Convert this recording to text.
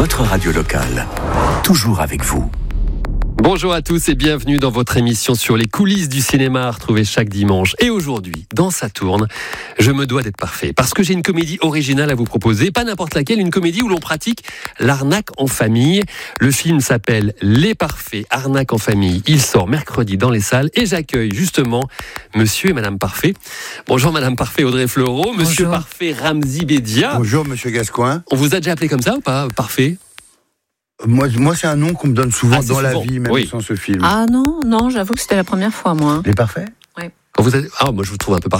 votre radio locale, toujours avec vous. Bonjour à tous et bienvenue dans votre émission sur les coulisses du cinéma à retrouver chaque dimanche. Et aujourd'hui, dans Saturne, je me dois d'être parfait parce que j'ai une comédie originale à vous proposer, pas n'importe laquelle, une comédie où l'on pratique l'arnaque en famille. Le film s'appelle Les Parfaits, arnaque en famille. Il sort mercredi dans les salles et j'accueille justement Monsieur et Madame Parfait. Bonjour Madame Parfait, Audrey Fleurot. Monsieur Parfait, Ramzy Bedia. Bonjour Monsieur Gascoin. On vous a déjà appelé comme ça ou pas, Parfait ? Moi, c'est un nom qu'on me donne souvent C'est dans la souvent. vie, même Oui. sans ce film. Ah non, j'avoue que c'était la première fois, moi. Les Parfaits ? Quand vous êtes... moi je vous trouve un peu